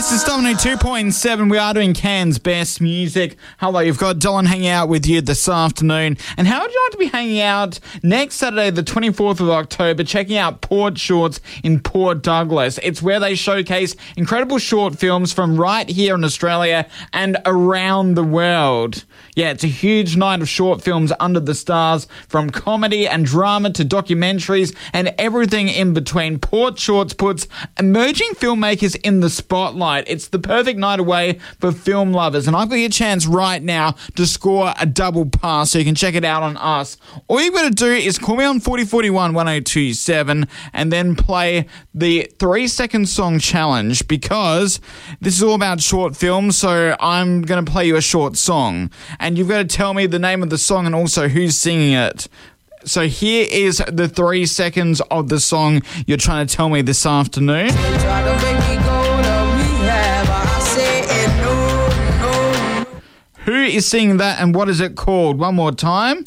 This is Domino 2.7. We are doing Cairns' best music. Hello, you've got Dylan hanging out with you this afternoon. And how would you like to be hanging out next Saturday, the 24th of October, checking out Port Shorts in Port Douglas? It's where they showcase incredible short films from right here in Australia and around the world. Yeah, it's a huge night of short films under the stars, from comedy and drama to documentaries and everything in between. Port Shorts puts emerging filmmakers in the spotlight. It's the perfect night away for film lovers, and I've got your chance right now to score a double pass so you can check it out on us. All you've got to do is call me on 4041 1027 and then play the 3-second song challenge, because this is all about short films, so I'm going to play you a short song, and you've got to tell me the name of the song and also who's singing it. So here is the 3 seconds of the song you're trying to tell me this afternoon. Who is singing that and what is it called? One more time.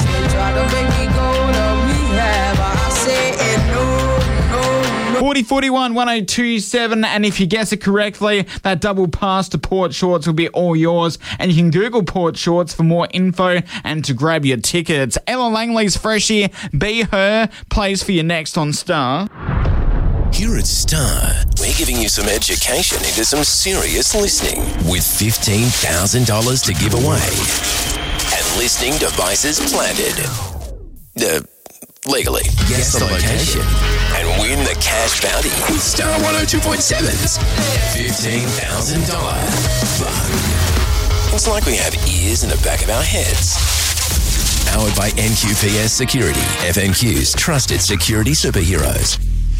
4041 1027, and if you guess it correctly, that double pass to Port Shorts will be all yours, and you can Google Port Shorts for more info and to grab your tickets. Ella Langley's Freshie, Be Her, plays for you next on Star. Here at Star, we're giving you some education into some serious listening with $15,000 to give away and listening devices planted. Legally. Guess the location and win the cash bounty with Star 102.7's $15,000 fund. It's like we have ears in the back of our heads. Powered by NQPS Security, FNQ's trusted security superheroes.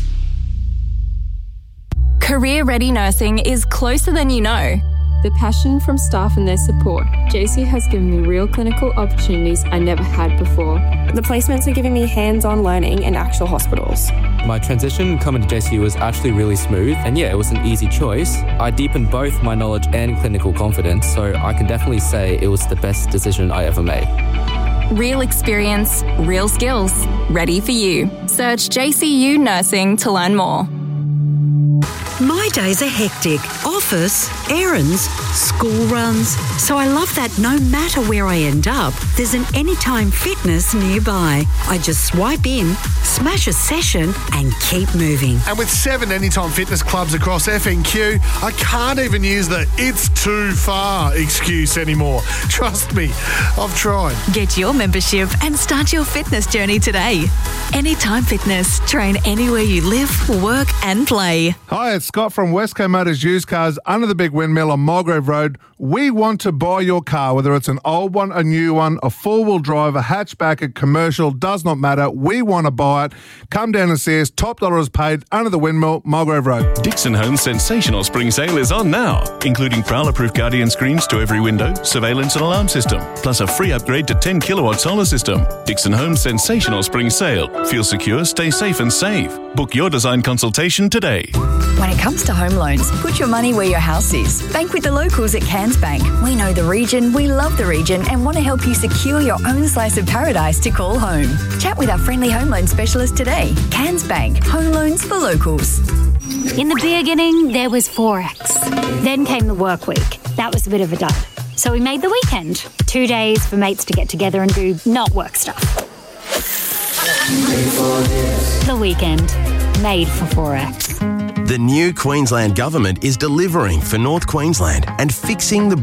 Career Ready Nursing is closer than you know. The passion from staff and their support. JC has given me real clinical opportunities I never had before. The placements are giving me hands-on learning in actual hospitals. My transition coming to JC was actually really smooth, and yeah, it was an easy choice. I deepened both my knowledge and clinical confidence, so I can definitely say it was the best decision I ever made. Real experience, real skills. Ready for you. Search JCU Nursing to learn more. My days are hectic. Office, errands, school runs. So I love that no matter where I end up, there's an Anytime Fitness nearby. I just swipe in, smash a session and keep moving. And with 7 Anytime Fitness clubs across FNQ, I can't even use the "it's too far" excuse anymore. Trust me, I've tried. Get your membership and start your fitness journey today. Anytime Fitness. Train anywhere you live, work and play. Hi, it's Scott from Westco Motors Used Cars under the big windmill on Mulgrave Road. We want to buy your car, whether it's an old one, a new one, a four-wheel drive, a hatchback, a commercial, does not matter. We want to buy it. Come down and see us. Top dollar is paid under the windmill, Mulgrave Road. Dixon Homes' sensational spring sale is on now, including prowler-proof Guardian screens to every window, surveillance and alarm system, plus a free upgrade to 10 kilowatt solar system. Dixon Homes' sensational spring sale. Feel secure, stay safe and save. Book your design consultation today. When it comes to home loans, put your money where your house is. Bank with the locals at Cairns Bank. We know the region, we love the region, and want to help you secure your own slice of paradise to call home. Chat with our friendly home loan specialist today. Cairns Bank. Home loans for locals. In the beginning, there was Forex. Then came the work week. That was a bit of a dud. So we made the weekend. 2 days for mates to get together and do not work stuff. The weekend. Made for Forex. The new Queensland government is delivering for North Queensland and fixing the